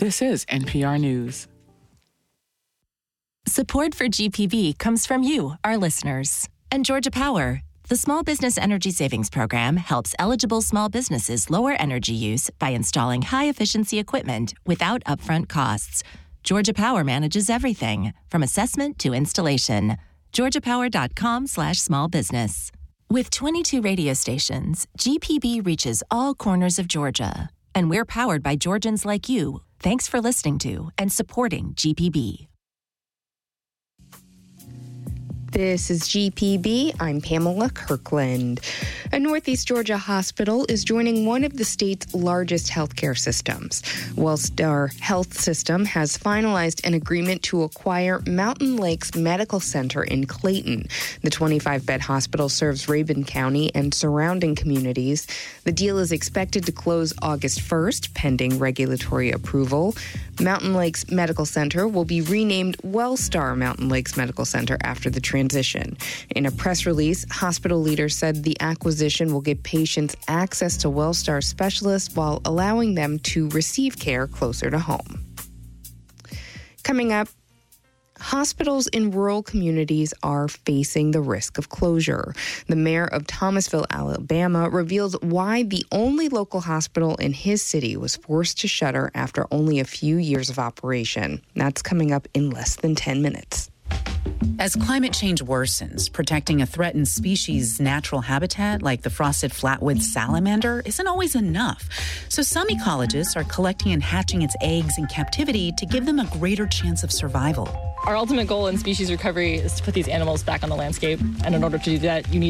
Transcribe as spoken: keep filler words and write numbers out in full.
This is N P R News. Support for G P B comes from you, our listeners. And Georgia Power, the Small Business Energy Savings Program, helps eligible small businesses lower energy use by installing high-efficiency equipment without upfront costs. Georgia Power manages everything, from assessment to installation. georgiapower.com slash small business. With twenty-two radio stations, G P B reaches all corners of Georgia. And we're powered by Georgians like you. Thanks for listening to and supporting G P B. This is G P B. I'm Pamela Kirkland. A Northeast Georgia hospital is joining one of the state's largest healthcare systems. Wellstar Health System has finalized an agreement to acquire Mountain Lakes Medical Center in Clayton. The twenty-five bed hospital serves Rabun County and surrounding communities. The deal is expected to close August first, pending regulatory approval. Mountain Lakes Medical Center will be renamed Wellstar Mountain Lakes Medical Center after the transition. In a press release, hospital leaders said the acquisition will give patients access to Wellstar specialists while allowing them to receive care closer to home. Coming up, hospitals in rural communities are facing the risk of closure. The mayor of Thomasville, Alabama, reveals why the only local hospital in his city was forced to shutter after only a few years of operation. That's coming up in less than ten minutes. As climate change worsens, protecting a threatened species' natural habitat like the frosted flatwood salamander isn't always enough. So some ecologists are collecting and hatching its eggs in captivity to give them a greater chance of survival. Our ultimate goal in species recovery is to put these animals back on the landscape. And in order to do that, you need